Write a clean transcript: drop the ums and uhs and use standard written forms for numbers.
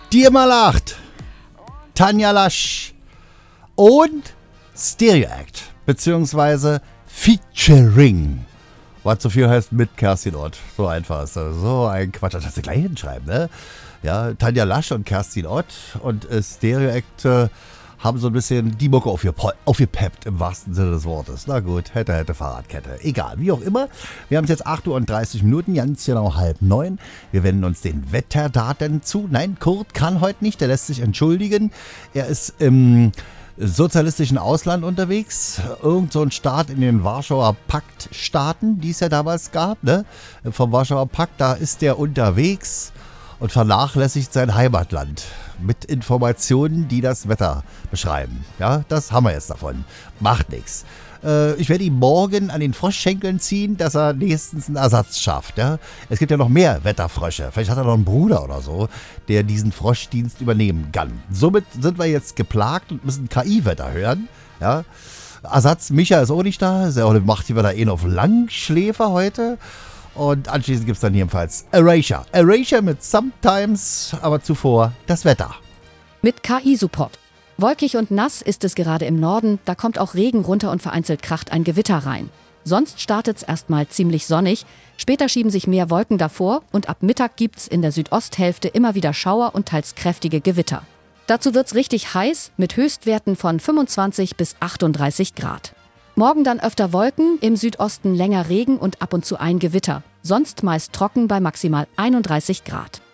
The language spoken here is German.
Dir mal acht. Tanja Lasch und Stereo Act, beziehungsweise Featuring. Was so viel heißt mit Kerstin Ott. So einfach ist das. So ein Quatsch. Das kannst du gleich hinschreiben, ne? Ja, Tanja Lasch und Kerstin Ott und Stereo Act haben so ein bisschen die Mucke aufgepeppt im wahrsten Sinne des Wortes. Na gut, hätte Fahrradkette. Egal, wie auch immer. Wir haben es jetzt 8:30 Uhr, ganz genau 8:30. Wir wenden uns den Wetterdaten zu. Nein, Kurt kann heute nicht, der lässt sich entschuldigen. Er ist im sozialistischen Ausland unterwegs. Irgend so ein Staat in den Warschauer Pakt-Staaten, die es ja damals gab, ne? Vom Warschauer Pakt, da ist der unterwegs und vernachlässigt sein Heimatland mit Informationen, die das Wetter beschreiben. Ja, das haben wir jetzt davon. Macht nichts. Ich werde ihm morgen an den Froschschenkeln ziehen, dass er nächstens einen Ersatz schafft. Ja? Es gibt ja noch mehr Wetterfrösche. Vielleicht hat er noch einen Bruder oder so, der diesen Froschdienst übernehmen kann. Somit sind wir jetzt geplagt und müssen KI-Wetter hören. Ja? Ersatz Micha ist auch nicht da. Der macht hier wieder auf Langschläfer heute. Und anschließend gibt es dann jedenfalls Erasure. Erasure mit Sometimes, aber zuvor das Wetter. Mit KI-Support. Wolkig und nass ist es gerade im Norden, da kommt auch Regen runter und vereinzelt kracht ein Gewitter rein. Sonst startet's erstmal ziemlich sonnig, später schieben sich mehr Wolken davor und ab Mittag gibt's in der Südosthälfte immer wieder Schauer und teils kräftige Gewitter. Dazu wird's richtig heiß mit Höchstwerten von 25 bis 38 Grad. Morgen dann öfter Wolken, im Südosten länger Regen und ab und zu ein Gewitter. Sonst meist trocken bei maximal 31 Grad.